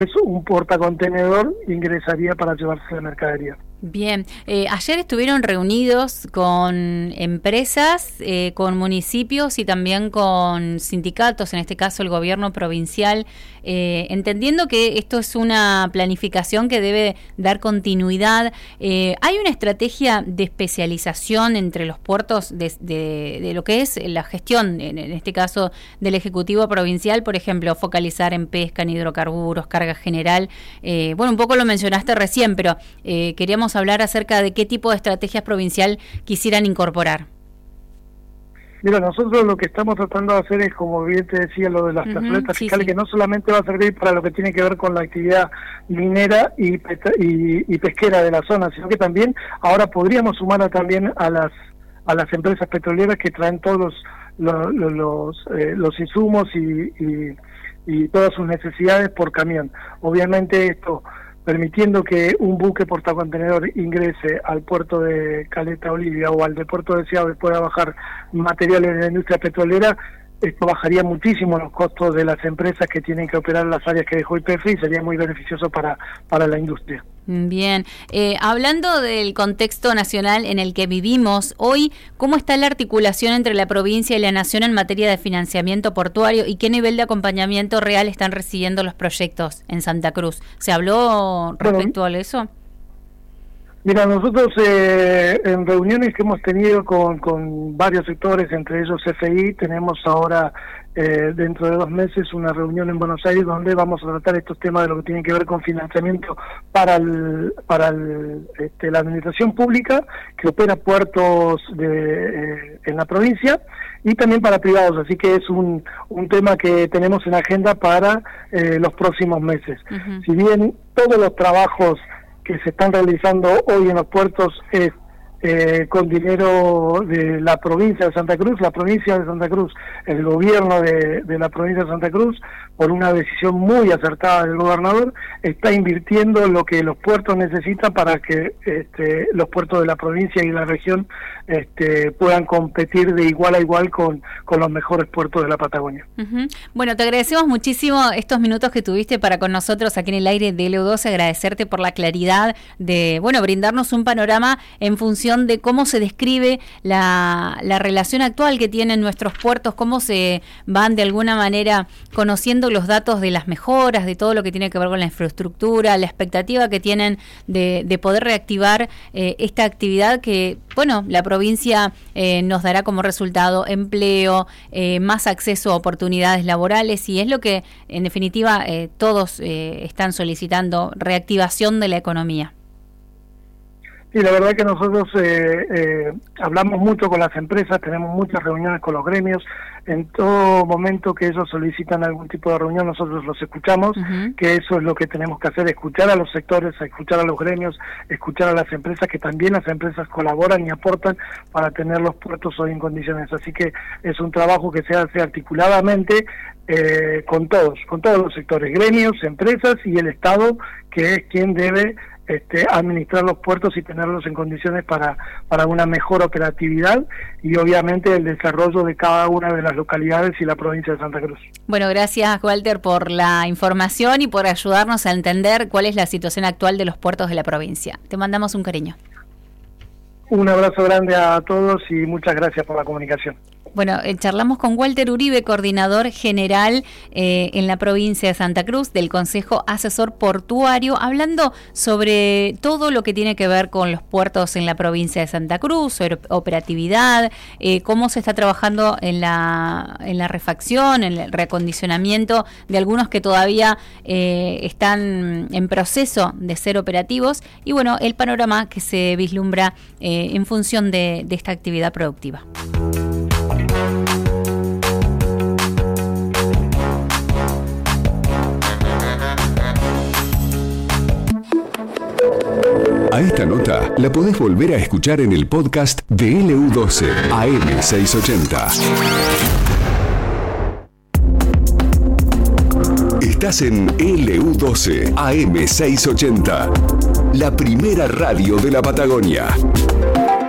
un portacontenedor ingresaría para llevarse la mercadería. Bien, ayer estuvieron reunidos con empresas, con municipios y también con sindicatos, en este caso el gobierno provincial, entendiendo que esto es una planificación que debe dar continuidad. ¿Hay una estrategia de especialización entre los puertos de lo que es la gestión, en este caso del Ejecutivo Provincial, por ejemplo, focalizar en pesca, en hidrocarburos, carga general? Bueno, un poco lo mencionaste recién, pero queríamos hablar acerca de qué tipo de estrategias provincial quisieran incorporar. Mira, nosotros lo que estamos tratando de hacer es, como bien te decía, lo de las plazoletas fiscales, que no solamente va a servir para lo que tiene que ver con la actividad minera y pesquera de la zona, sino que también ahora podríamos sumar también a las empresas petroleras que traen todos los insumos y todas sus necesidades por camión. Obviamente esto permitiendo que un buque portacontenedor ingrese al puerto de Caleta Olivia o al de Puerto Deseado y pueda bajar materiales de la industria petrolera, esto bajaría muchísimo los costos de las empresas que tienen que operar las áreas que dejó YPF y sería muy beneficioso para la industria. Bien, hablando del contexto nacional en el que vivimos hoy, ¿cómo está la articulación entre la provincia y la nación en materia de financiamiento portuario y qué nivel de acompañamiento real están recibiendo los proyectos en Santa Cruz? ¿Se habló respecto a eso? Mira, nosotros en reuniones que hemos tenido con varios sectores, entre ellos CFI, tenemos ahora dentro de 2 meses una reunión en Buenos Aires donde vamos a tratar estos temas de lo que tiene que ver con financiamiento para la administración pública que opera puertos en la provincia y también para privados, así que es un tema que tenemos en agenda para los próximos meses. Si bien todos los trabajos que se están realizando hoy en los puertos es con dinero de la provincia de Santa Cruz, el gobierno de la provincia de Santa Cruz, por una decisión muy acertada del gobernador, está invirtiendo lo que los puertos necesitan para que los puertos de la provincia y la región puedan competir de igual a igual con los mejores puertos de la Patagonia. Bueno, te agradecemos muchísimo estos minutos que tuviste para con nosotros aquí en el aire de LU12, agradecerte por la claridad de, brindarnos un panorama en función de cómo se describe la relación actual que tienen nuestros puertos, cómo se van de alguna manera conociendo los datos de las mejoras, de todo lo que tiene que ver con la infraestructura, la expectativa que tienen de poder reactivar esta actividad que, la provincia nos dará como resultado empleo, más acceso a oportunidades laborales y es lo que, en definitiva, todos están solicitando, reactivación de la economía. Sí, la verdad que nosotros hablamos mucho con las empresas, tenemos muchas reuniones con los gremios, en todo momento que ellos solicitan algún tipo de reunión nosotros los escuchamos, que eso es lo que tenemos que hacer, escuchar a los sectores, escuchar a los gremios, escuchar a las empresas, que también las empresas colaboran y aportan para tener los puertos hoy en condiciones, así que es un trabajo que se hace articuladamente con todos los sectores, gremios, empresas y el Estado, que es quien debe administrar los puertos y tenerlos en condiciones para una mejor operatividad y obviamente el desarrollo de cada una de las localidades y la provincia de Santa Cruz. Bueno, gracias Walter por la información y por ayudarnos a entender cuál es la situación actual de los puertos de la provincia. Te mandamos un cariño. Un abrazo grande a todos y muchas gracias por la comunicación. Bueno, charlamos con Walter Uribe, coordinador general en la provincia de Santa Cruz del Consejo Asesor Portuario, hablando sobre todo lo que tiene que ver con los puertos en la provincia de Santa Cruz, sobre operatividad, cómo se está trabajando en la refacción, en el reacondicionamiento de algunos que todavía están en proceso de ser operativos y el panorama que se vislumbra en función de esta actividad productiva. A esta nota la podés volver a escuchar en el podcast de LU12 AM680. Estás en LU12 AM680, la primera radio de la Patagonia.